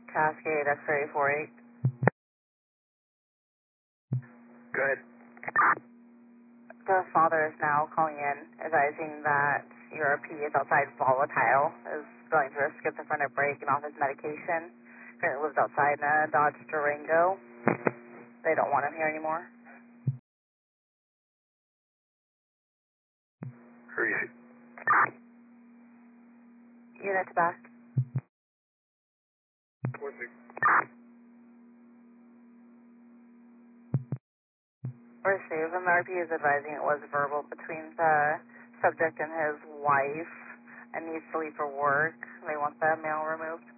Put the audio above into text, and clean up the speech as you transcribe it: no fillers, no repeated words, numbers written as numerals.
Cascade X-ray 48. Go ahead. The father is now calling in, advising that your RP is outside volatile, is going through a schizophrenic break and off his medication. Currently lives outside in a Dodge Durango. They don't want him here anymore. Hurry. Units back. 4-6. Receive, and the RP is advising it was verbal between the subject and his wife and needs to leave for work. They want the mail removed.